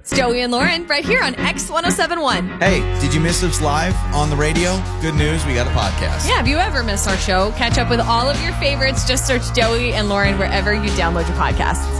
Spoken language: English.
It's Joey and Lauren right here on X1071. Hey, did you miss us live on the radio? Good news, we got a podcast. Yeah, if you ever miss our show, catch up with all of your favorites. Just search Joey and Lauren wherever you download your podcasts.